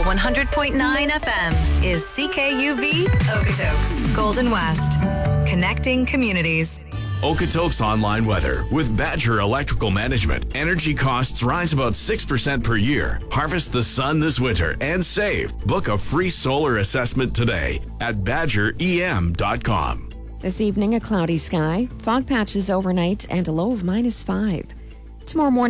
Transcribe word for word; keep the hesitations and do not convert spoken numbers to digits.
one hundred point nine F M is C K U V Okotoks, Golden West. Connecting communities. Okotoks online weather. With Badger Electrical Management, energy costs rise about six percent per year. Harvest the sun this winter and save. Book a free solar assessment today at badger e m dot com. This evening, a cloudy sky, fog patches overnight, and a low of minus five. Tomorrow morning,